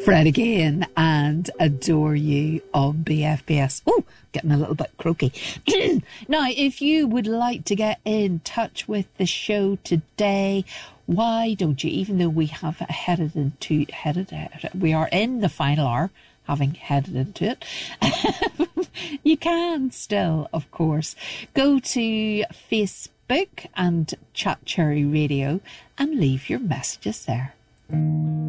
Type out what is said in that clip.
Fred again and Adore You on BFBS. Oh, getting a little bit croaky. Now, if you would like to get in touch with the show today, why don't you, even though we have we are in the final hour, having headed into it, you can still, of course, go to Facebook and Chat Cherry Radio and leave your messages there.